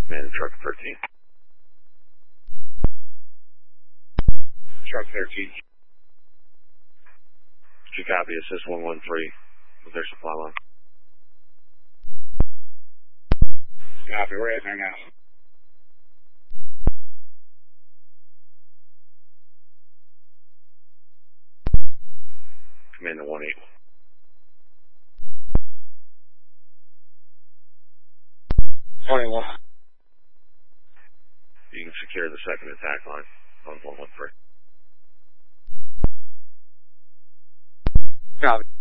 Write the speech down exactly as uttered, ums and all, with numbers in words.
Command truck thirteen. Truck thirteen. Did you copy? Assist one one three with their supply line. Copy, we're in there now. Command to one eight. twenty-one. You can secure the second attack line on one one three. Copy.